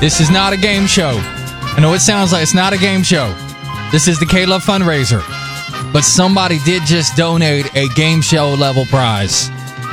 This is not a game show. I know it sounds like it's not a game show. This is the K-Love fundraiser. But somebody did just donate a game show level prize.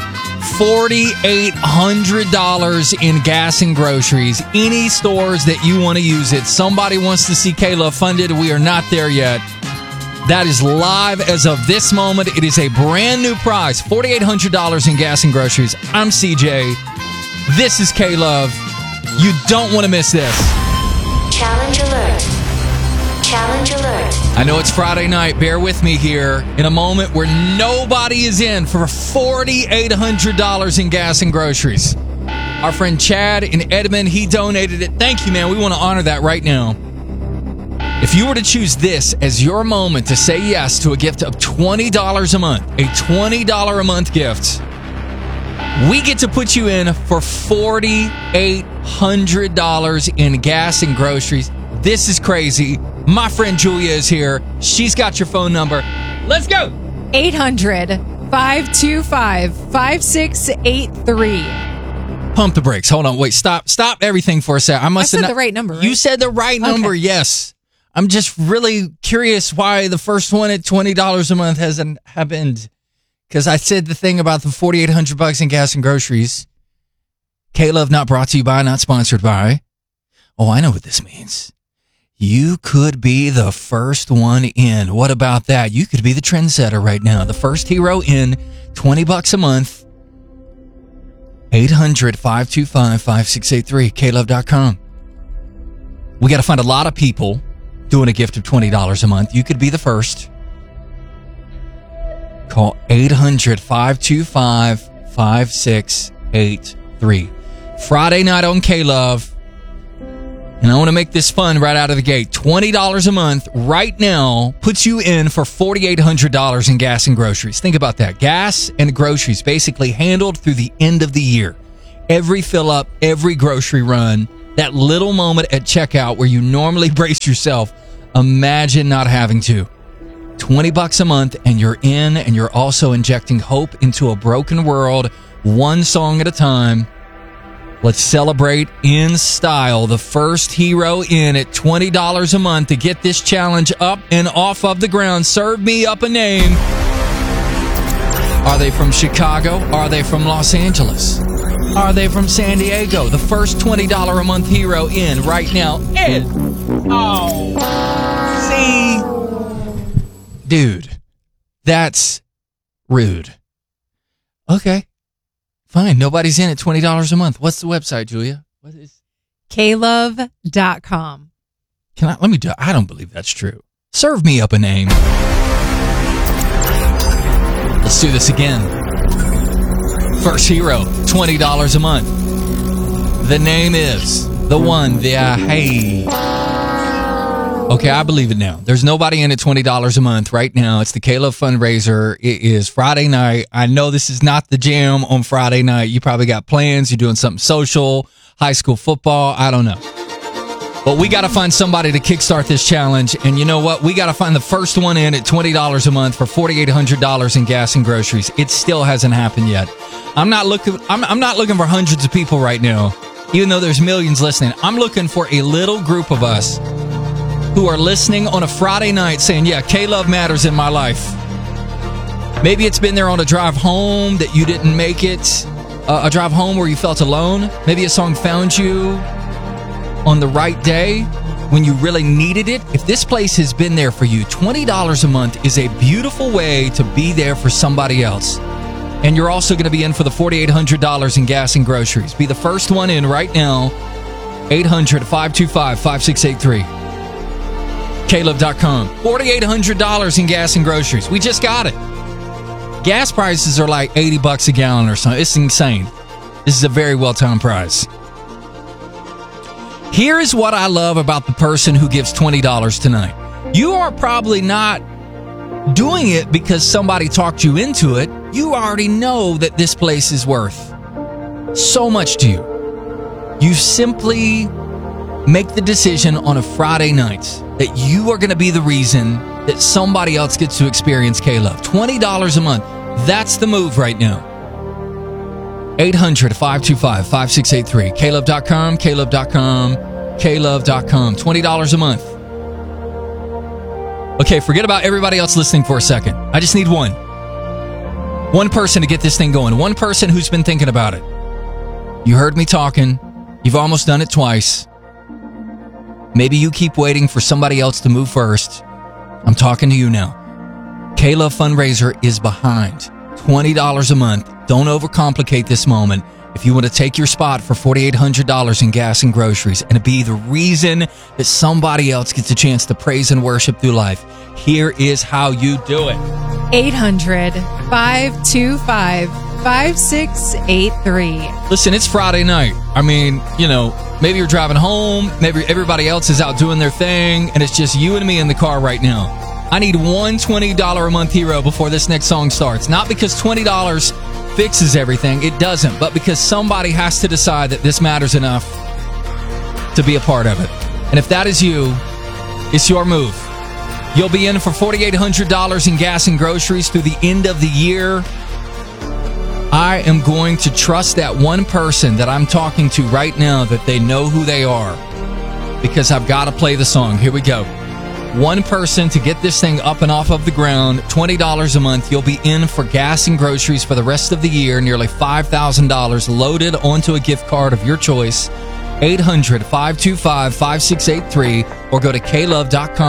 $4,800 in gas and groceries. Any stores that you want to use it. Somebody wants to see K-Love funded. We are not there yet. That is live as of this moment. It is a brand new prize. $4,800 in gas and groceries. I'm CJ. This is K-Love. You don't want to miss this. Challenge alert. Challenge alert. I know it's Friday night. Bear with me here in a moment where nobody is in for $4,800 in gas and groceries. Our friend Chad in Edmond, he donated it. Thank you, man. We want to honor that right now. If you were to choose this as your moment to say yes to a gift of $20 a month, a $20 a month gift, we get to put you in for $4,800 in gas and groceries. This is crazy. My friend Julia is here. She's got your phone number. Let's go. 800-525-5683. Pump the brakes. Hold on. Wait. Stop everything for a second. I said the right number, right? You said the right number, okay. Yes. I'm just really curious why the first one at $20 a month hasn't happened. Because I said the thing about the $4,800 in gas and groceries. K-Love not brought to you by, not sponsored by. Oh, I know what this means. You could be the first one in. What about that? You could be the trendsetter right now. The first hero in, $20 a month. 800-525-5683, klove.com. We got to find a lot of people doing a gift of $20 a month. You could be the first. Call 800-525-5683. Friday night on K-Love. And I want to make this fun right out of the gate. $20 a month right now puts you in for $4,800 in gas and groceries. Think about that. Gas and groceries basically handled through the end of the year. Every fill up, every grocery run, that little moment at checkout where you normally brace yourself. Imagine not having to. $20 a month and you're in, and you're also injecting hope into a broken world, one song at a time. Let's celebrate in style. The first hero in at $20 a month to get this challenge up and off of the ground. Serve me up a name. Are they from Chicago? Are they from Los Angeles? Are they from San Diego? The first $20 a month hero in right now is... Oh. See? Dude, that's rude. Okay. Fine. Nobody's in at $20 a month. What's the website, Julia? What is klove.com. Let me do I don't believe that's true. Serve me up a name. Let's do this again. First hero, $20 a month. The name is the one, the hey. Okay, I believe it now. There's nobody in at $20 a month right now. It's the K-Love fundraiser. It is Friday night. I know this is not the jam on Friday night. You probably got plans. You're doing something social, high school football. I don't know. But we got to find somebody to kickstart this challenge. And you know what? We got to find the first one in at $20 a month for $4,800 in gas and groceries. It still hasn't happened yet. I'm not looking for hundreds of people right now, even though there's millions listening. I'm looking for a little group of us who are listening on a Friday night saying, yeah, K-Love matters in my life. Maybe it's been there on a drive home that you didn't make it, a drive home where you felt alone. Maybe a song found you on the right day when you really needed it. If this place has been there for you, $20 a month is a beautiful way to be there for somebody else. And you're also going to be in for the $4,800 in gas and groceries. Be the first one in right now, 800-525-5683. klove.com. $4,800 in gas and groceries. We just got it. Gas prices are like $80 a gallon or something. It's insane. This is a very well-timed prize. Here is what I love about the person who gives $20 tonight. You are probably not doing it because somebody talked you into it. You already know that this place is worth so much to you. You simply make the decision on a Friday night that you are going to be the reason that somebody else gets to experience K-Love. $20 a month. That's the move right now. 800-525-5683. klove.com, klove.com. klove.com. $20 a month. Okay, forget about everybody else listening for a second. I just need one. One person to get this thing going. One person who's been thinking about it. You heard me talking. You've almost done it twice. Maybe you keep waiting for somebody else to move first. I'm talking to you now. K-Love Fundraiser is behind. $20 a month. Don't overcomplicate this moment. If you want to take your spot for $4,800 in gas and groceries and be the reason that somebody else gets a chance to praise and worship through life, here is how you do it. 800-525-5683. Listen, it's Friday night. I mean, maybe you're driving home. Maybe everybody else is out doing their thing, and it's just you and me in the car right now. I need one $20 a month hero before this next song starts. Not because $20 fixes everything. It doesn't. But because somebody has to decide that this matters enough to be a part of it. And if that is you, it's your move. You'll be in for $4,800 in gas and groceries through the end of the year. I am going to trust that one person that I'm talking to right now that they know who they are, because I've got to play the song. Here we go. One person to get this thing up and off of the ground, $20 a month. You'll be in for gas and groceries for the rest of the year, nearly $5,000 loaded onto a gift card of your choice. 800-525-5683 or go to klove.com.